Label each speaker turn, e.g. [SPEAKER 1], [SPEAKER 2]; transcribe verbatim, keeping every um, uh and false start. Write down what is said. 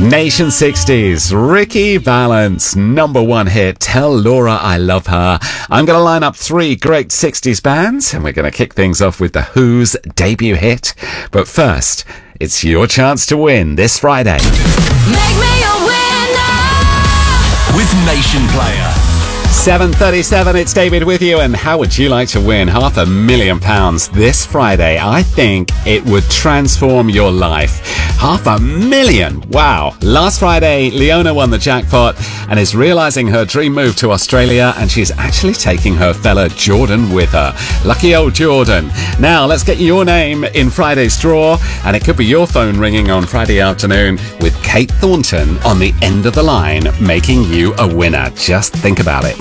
[SPEAKER 1] Nation sixties, Ricky Valance, number one hit, Tell Laura I Love Her. I'm going to line up three great sixties bands, and we're going to kick things off with The Who's debut hit. But first, it's your chance to win this Friday.
[SPEAKER 2] Make me a winner
[SPEAKER 3] with Nation Player.
[SPEAKER 1] seven thirty-seven, it's David with you, and how would you like to win half a million pounds this Friday? I think it would transform your life. Half a million! Wow. Last Friday, Leona won the jackpot and is realising her dream move to Australia, and she's actually taking her fella Jordan with her. Lucky old Jordan. Now, let's get your name in Friday's draw, and it could be your phone ringing on Friday afternoon with Kate Thornton on the end of the line, making you a winner. Just think about it.